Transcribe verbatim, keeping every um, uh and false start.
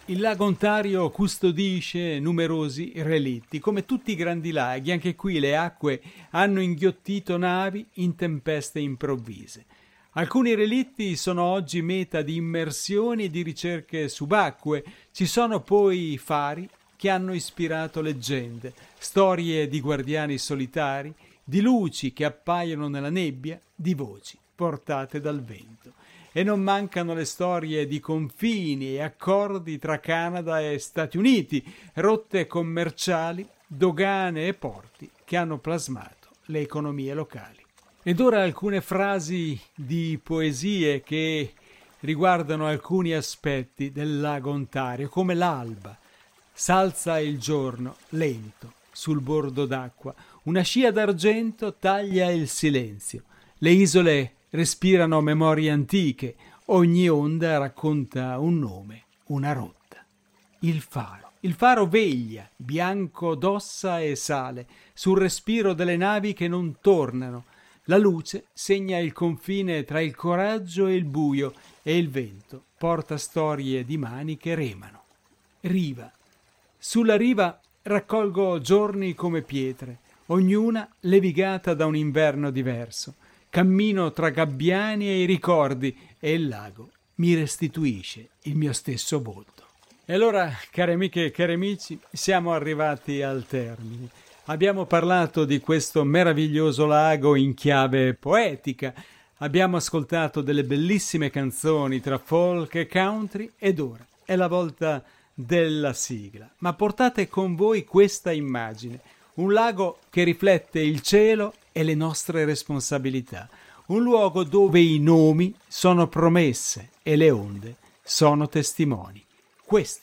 Il lago Ontario custodisce numerosi relitti. Come tutti i grandi laghi, anche qui le acque hanno inghiottito navi in tempeste improvvise. Alcuni relitti sono oggi meta di immersioni e di ricerche subacquee. Ci sono poi fari che hanno ispirato leggende, storie di guardiani solitari, di luci che appaiono nella nebbia, di voci portate dal vento. E non mancano le storie di confini e accordi tra Canada e Stati Uniti, rotte commerciali, dogane e porti che hanno plasmato le economie locali. Ed ora alcune frasi di poesie che riguardano alcuni aspetti del lago Ontario, come l'alba. S'alza il giorno, lento, sul bordo d'acqua. Una scia d'argento taglia il silenzio. Le isole respirano memorie antiche, ogni onda racconta un nome, una rotta. Il faro. Il faro veglia, bianco d'ossa e sale, sul respiro delle navi che non tornano. La luce segna il confine tra il coraggio e il buio, e il vento porta storie di mani che remano. Riva. Sulla riva raccolgo giorni come pietre, ognuna levigata da un inverno diverso. Cammino tra gabbiani e i ricordi e il lago mi restituisce il mio stesso volto. E allora, cari amiche e cari amici, siamo arrivati al termine. Abbiamo parlato di questo meraviglioso lago in chiave poetica, abbiamo ascoltato delle bellissime canzoni tra folk e country ed ora è la volta della sigla. Ma portate con voi questa immagine, un lago che riflette il cielo e le nostre responsabilità, un luogo dove i nomi sono promesse e le onde sono testimoni. Questo